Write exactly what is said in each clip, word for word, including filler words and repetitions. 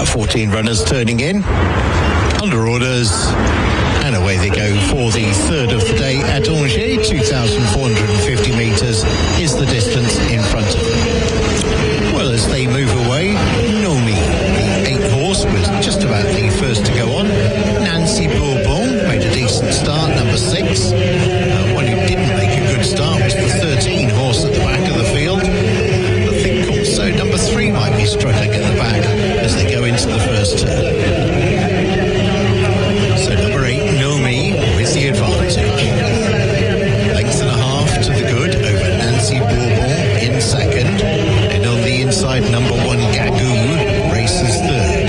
About fourteen runners turning in, under orders, and away they go for the third of the day at Angers. two thousand four hundred fifty metres is the distance in front of them. Well, as they move away, Nomi, the eighth horse, was just about the first to go on. Nancy Bourbon made a decent start, number six. Uh, one who didn't make a good start was the thirteen horse at the back of the field. I think also number three might be struggling at the back as they go into the first turn. So number eight, Nomi, with the advantage. Length and a half to the good over Nancy Bourbon in second. And on the inside, number one, Gagoo, races third.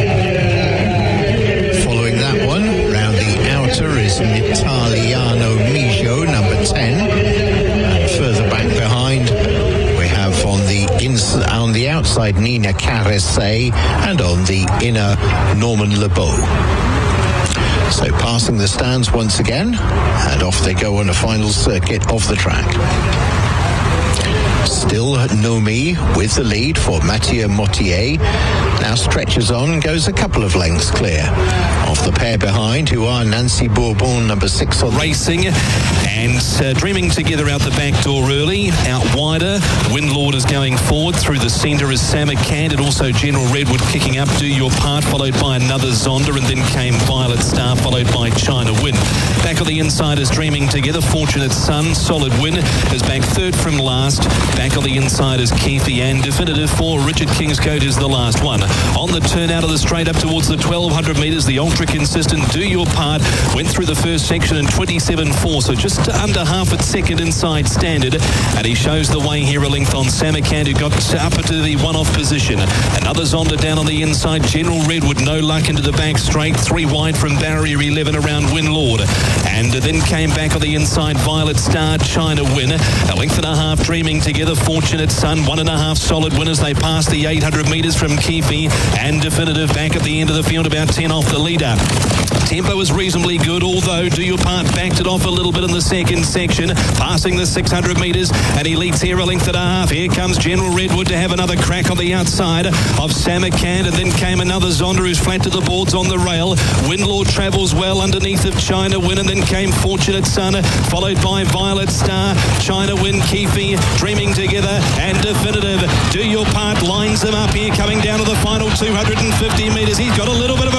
Following that one, round the outer is Italiano Mijo, number ten. And further back behind, we have on the ins- on the outside, Nina Caresse, and on the inner, Norman Lebeau. So passing the stands once again, and off they go on a final circuit of the track. Still Nomi with the lead for Mathieu Mottier. Now stretches on, goes a couple of lengths clear of the pair behind, who are Nancy Bourbon, number six on racing, and uh, dreaming together out the back door early, out wider. Windlord is going forward. Through the centre is Samarkand, and also General Redwood kicking up. Do Your Part, followed by another Zonda, and then came Violet Star, followed by China Win. Back on the inside is Dreaming Together. Fortunate Son, Solid Win is back third from last. Back on the inside is Keefe, and Definitive for Richard Kingscote is the last one. On the turn out of the straight up towards the twelve hundred metres, the ultra consistent Do Your Part went through the first section in twenty-seven four, so just under half at second inside standard, and he shows the way here a length on Samarkand, who got up into the one-off position. Another Zonda down on the inside, General Redwood, no luck into the back straight, three wide from barrier eleven around Windlord, and then came back on the inside Violet Star, China Win, a length and a half Dreaming Together, Fortunate Son, one and a half Solid Winners. They pass the eight hundred metres from Keefe, and Definitive back at the end of the field, about ten off the leader. Tempo was reasonably good, although Do Your Part backed it off a little bit in the second section, passing the six hundred metres, and he leads here a length and a half. Here comes General Redwood to have another crack on the outside of Samarkand, and then came another Zonda who's flat to the boards on the rail. Windlord travels well underneath of China Win, and then came Fortunate Son, followed by Violet Star, China Win, Keefe, Dreaming Together, and Definitive. Do Your Part lines them up here, coming down to the final two hundred fifty metres. He's got a little bit of